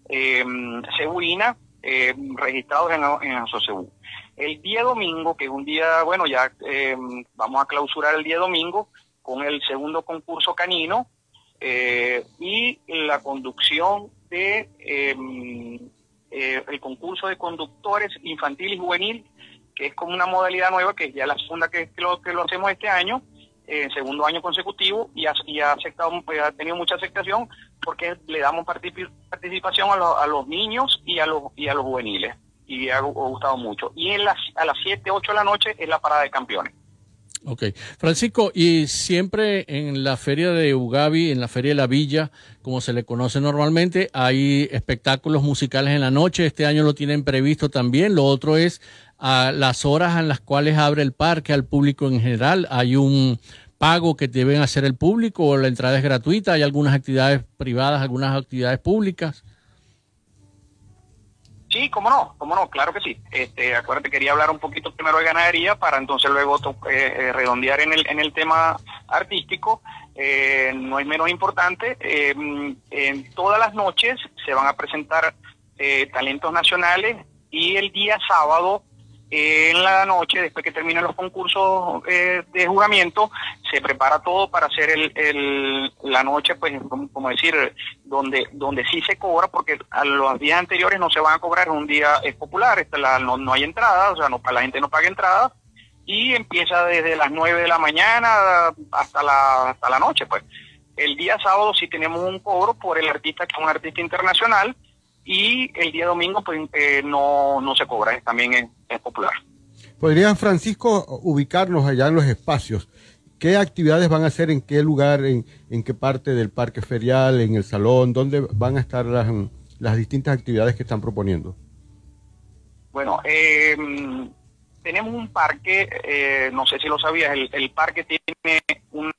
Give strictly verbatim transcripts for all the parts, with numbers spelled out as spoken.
eh, Cebuina, eh, registrados en, en Asocebú. El día domingo, que es un día, bueno, ya eh, vamos a clausurar el día domingo con el segundo concurso canino eh, y la conducción de eh, eh, el concurso de conductores infantil y juvenil, que es como una modalidad nueva, que es ya la segunda que, que, lo, que lo hacemos este año, eh, segundo año consecutivo, y ha, y ha, aceptado, ha tenido mucha aceptación porque le damos particip participación a, lo, a los niños y a los, y a los juveniles, y ha, ha gustado mucho. Y en las, a las siete, ocho de la noche es la parada de campeones. Ok. Francisco, y siempre en la feria de Ugabi, en la feria de la Villa, como se le conoce normalmente, hay espectáculos musicales en la noche. Este año lo tienen previsto también. Lo otro es a las horas en las cuales abre el parque al público en general. Hay un pago que deben hacer el público o la entrada es gratuita. Hay algunas actividades privadas, algunas actividades públicas. Sí, cómo no, cómo no, claro que sí. Este, acuérdate, quería hablar un poquito primero de ganadería para entonces luego eh, redondear en el en el tema artístico. Eh, no es menos importante. Eh, en todas las noches se van a presentar eh, talentos nacionales y el día sábado eh, en la noche, después que terminen los concursos eh, de juzgamiento, se prepara todo para hacer el, el la noche, pues, como, como decir, donde donde sí se cobra, porque a los días anteriores no se van a cobrar, un día es popular, esta la, no, no hay entrada, o sea, no, la gente no paga entrada, y empieza desde las nueve de la mañana hasta la hasta la noche, pues. El día sábado sí tenemos un cobro por el artista, que es un artista internacional, y el día domingo pues eh, no, no se cobra, también es, es popular. ¿Podría, Francisco, ubicarnos allá en los espacios? ¿Qué actividades van a hacer, en qué lugar, en, en qué parte del parque ferial, en el salón? ¿Dónde van a estar las, las distintas actividades que están proponiendo? Bueno, eh, tenemos un parque, eh, no sé si lo sabías, el, el parque tiene una,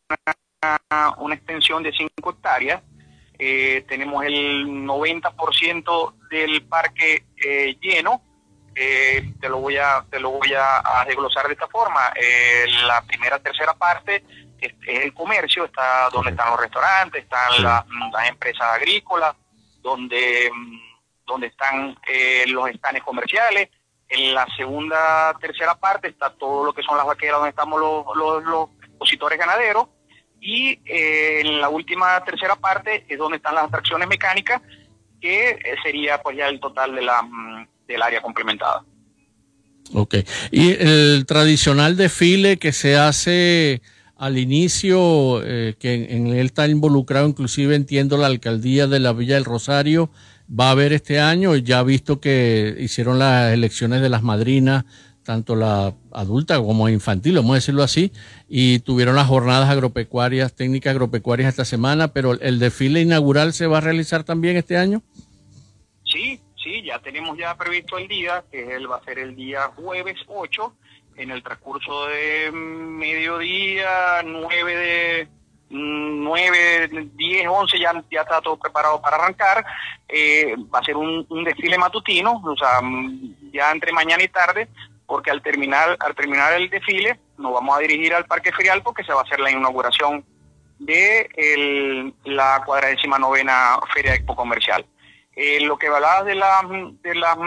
una extensión de cinco hectáreas. Eh, tenemos el noventa por ciento del parque eh, lleno. Eh, te lo voy a te lo voy a, a desglosar de esta forma. Eh, la primera tercera parte es, es el comercio, está donde están los restaurantes, están sí. las, las empresas agrícolas, donde donde están eh, los estandes comerciales. En la segunda tercera parte está todo lo que son las vaqueras, donde estamos los los, los expositores ganaderos. Y eh, en la última tercera parte es donde están las atracciones mecánicas, que eh, sería pues ya el total de la del área complementada. Ok. Y el tradicional desfile que se hace al inicio, eh, que en, en él está involucrado inclusive, entiendo, la alcaldía de la Villa del Rosario, va a haber este año. Ya visto que hicieron las elecciones de las madrinas, tanto la adulta como infantil, vamos a decirlo así, y tuvieron las jornadas agropecuarias, técnicas agropecuarias esta semana, pero el desfile inaugural ¿se va a realizar también este año? Sí, sí, ya tenemos ya previsto el día, que él va a ser el día jueves ocho, en el transcurso de mediodía, nueve de nueve, diez, once, ya, ya está todo preparado para arrancar. Eh, va a ser un, un desfile matutino, o sea, ya entre mañana y tarde, porque al terminar al terminar el desfile nos vamos a dirigir al Parque Ferial, porque se va a hacer la inauguración de el, la cuadragésima novena Feria Expo Comercial. Eh, lo que hablabas de la de la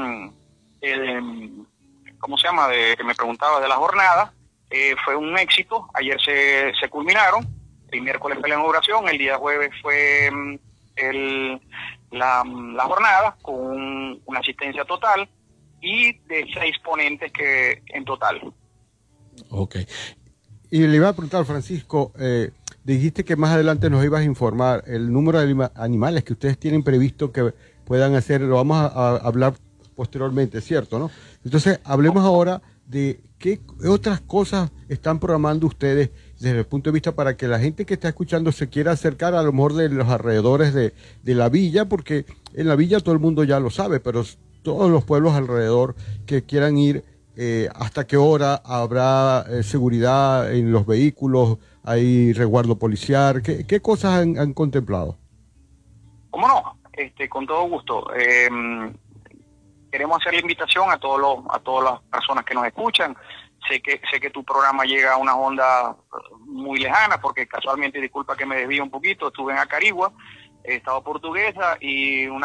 eh, ¿cómo se llama? De que me preguntabas de la jornada, eh, fue un éxito. Ayer se, se culminaron. El miércoles fue la inauguración, el día jueves fue el, la, la jornada con un, una asistencia total y de seis ponentes que en total. Ok. Y le iba a preguntar, Francisco, eh, dijiste que más adelante nos ibas a informar el número de animales que ustedes tienen previsto que puedan hacer, lo vamos a, a hablar posteriormente, ¿cierto? ¿No? Entonces, hablemos ahora de qué otras cosas están programando ustedes desde el punto de vista para que la gente que está escuchando se quiera acercar a lo mejor de los alrededores de, de la villa, porque en la villa todo el mundo ya lo sabe, pero todos los pueblos alrededor que quieran ir, eh, hasta qué hora habrá eh, seguridad en los vehículos, hay resguardo policial, ¿qué, qué cosas han, han contemplado? ¿Cómo no? Este, con todo gusto. Eh, queremos hacer la invitación a todos los, a todas las personas que nos escuchan. Sé que sé que tu programa llega a una onda muy lejana, porque casualmente, disculpa que me desvío un poquito, estuve en Acarigua, Estado Portuguesa, y una